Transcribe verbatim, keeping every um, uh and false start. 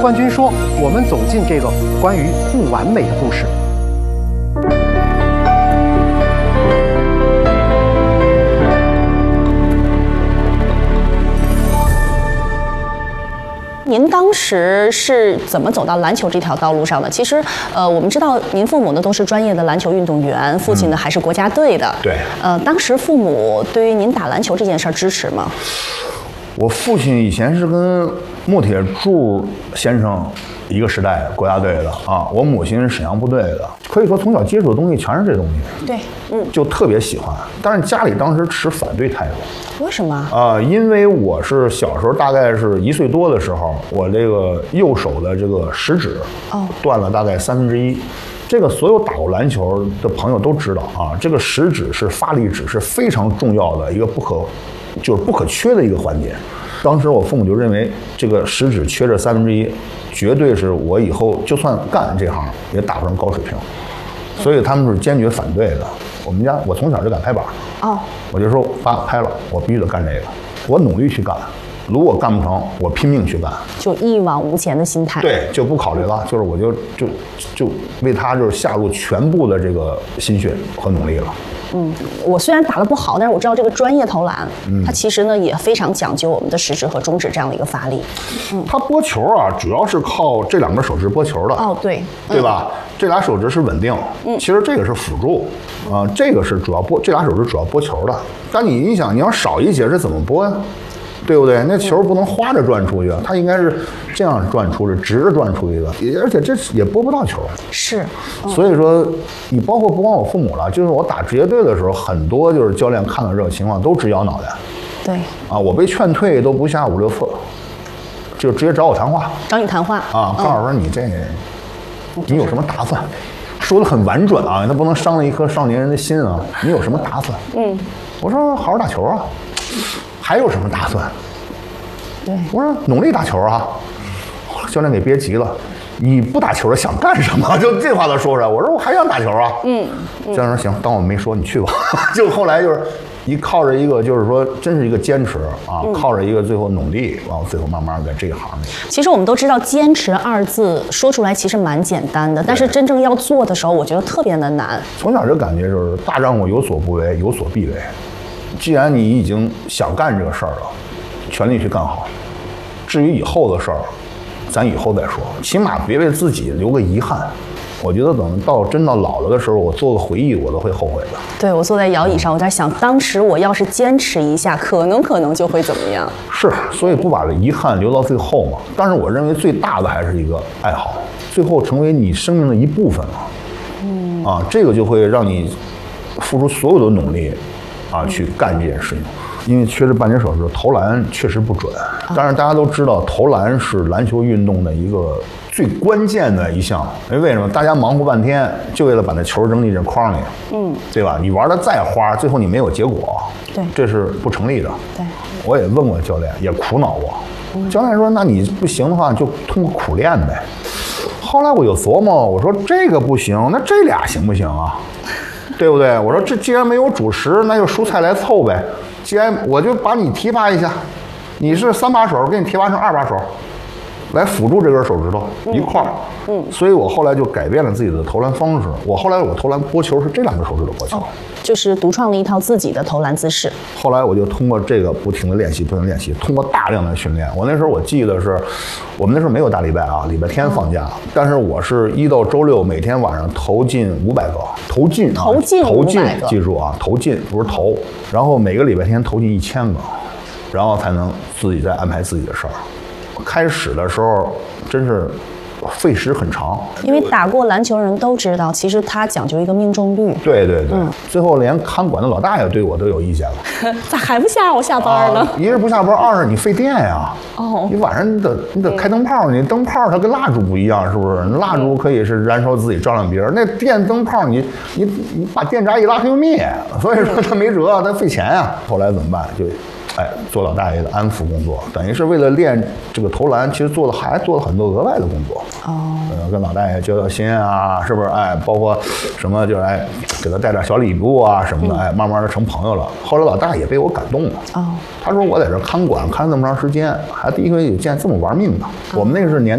冠军说，我们走进这个关于不完美的故事。 您当时是怎么走到篮球这条道路上的？其实，呃，我们知道您父母呢都是专业的篮球运动员，父亲呢还是国家队的。 对。 呃，当时父母对于您打篮球这件事儿支持吗？ 我父亲以前是跟穆铁柱先生一个时代国家队的啊，我母亲是沈阳部队的，可以说从小接触的东西全是这东西。 对，嗯， 就特别喜欢。但是家里当时持反对态度。 为什么？ 啊、呃，因为我是小时候大概是一岁多的时候，我这个右手的这个食指哦断了大概三分之一。这个所有打过篮球的朋友都知道啊，这个食指是发力指是非常重要的一个不可，就是不可缺的一个环节。当时我父母就认为这个食指缺这三分之一，绝对是我以后就算干这行也打不成高水平，所以他们是坚决反对的。我们家我从小就敢拍板，哦，我就说爸拍了，我必须得干这个，我努力去干，如果干不成，我拼命去干， 就一往无前的心态。 对，就不考虑了，就是我就就就为他就是下入全部的这个心血和努力了。 嗯，我虽然打得不好，但是我知道这个专业投篮，嗯、它其实呢也非常讲究我们的食指和中指这样的一个发力。 嗯，它拨球啊，主要是靠这两个手指拨球的。 哦，对， 对吧？嗯、这俩手指是稳定，嗯，其实这个是辅助，啊、呃，这个是主要拨，这俩手指主要拨球的。但你你想，你要少一节，这怎么拨呀？对不对？那球不能花着转出去啊，它应该是这样转出去，直着转出去的，而且这也拨不到球。 是， 嗯、所以说你包括不光我父母了，就是我打职业队的时候，很多就是教练看到这个情况都直摇脑袋。 对。啊， 我被劝退都不下五六次，就直接找我谈话。 找你谈话啊，告诉说你这，嗯、你有什么打算？说的很婉转啊，他不能伤了一颗少年人的心啊。你有什么打算？嗯，我说好好打球啊。还有什么打算？ 对， 我说努力打球啊！教练给憋急了，你不打球了想干什么？就这话都说出来。我说我还想打球啊！嗯，教练说行，当我没说，你去吧。就后来就是一靠着一个，就是说真是一个坚持啊，嗯、靠着一个最后努力，然后最后慢慢在这一行里。 其实我们都知道，坚持二字说出来其实蛮简单的，但是真正要做的时候，我觉得特别的难。 从小这感觉就是大丈夫有所不为，有所必为。既然你已经想干这个事儿了，全力去干好。至于以后的事儿，咱以后再说，起码别为自己留个遗憾。我觉得等到真到老了的时候，我做个回忆，我都会后悔的。 对，我坐在摇椅上，我在想，当时我要是坚持一下，可能可能就会怎么样？ 是，所以不把这遗憾留到最后嘛。但是我认为最大的还是一个爱好，最后成为你生命的一部分了。嗯，啊，这个就会让你付出所有的努力。啊，去干这件事情，因为缺这半截手指，投篮确实不准。但是大家都知道，投篮是篮球运动的一个最关键的一项。因为为什么？大家忙活半天，就为了把那球扔进这筐里，嗯，对吧？你玩的再花，最后你没有结果， 对， 这是不成立的。 对， 我也问过教练，也苦恼过。嗯、教练说：“那你不行的话，就通过苦练呗。”后来我有琢磨，我说这个不行，那这俩行不行啊？对不对？我说这既然没有主食，那就蔬菜来凑呗。既然我就把你提拔一下，你是三把手，给你提拔成二把手，来辅助这根手指头、嗯、一块儿。嗯，所以我后来就改变了自己的投篮方式。我后来我投篮拨球是这两个手指头拨球、哦， 就是独创了一套自己的投篮姿势。 后来我就通过这个不停的练习，不停的练习，通过大量的训练。我那时候我记得是，我们那时候没有大礼拜啊，礼拜天放假，嗯、但是我是一到周六每天晚上投进五百个，投进、啊、 投进投进，记住啊，投进不是投，然后每个礼拜天投进一千个，然后才能自己再安排自己的事儿。开始的时候真是费时很长， 因为打过篮球人都知道，其实他讲究一个命中率。 对对对，嗯、最后连看管的老大爷对我都有意见了。 咋还不下我下班呢？ 啊、一是不下班，二是你费电呀。哦，你晚上你得你得开灯泡，你灯泡它跟蜡烛不一样，是不是？蜡烛可以是燃烧自己照亮别人，那电灯泡你你你把电闸一拉它就灭，所以说它没辙，它费钱呀。后来怎么办？就。哎，做老大爷的安抚工作，等于是为了练这个投篮，其实做了还做了很多额外的工作。哦，呃，跟老大爷交交心啊，是不是？哎，包括什么就是哎，给他带点小礼物啊什么的，嗯、哎，慢慢的成朋友了。后来老大爷也被我感动了。哦，他说我在这看管看那么长时间，还第一回有见这么玩命的。哦、我们那个是年。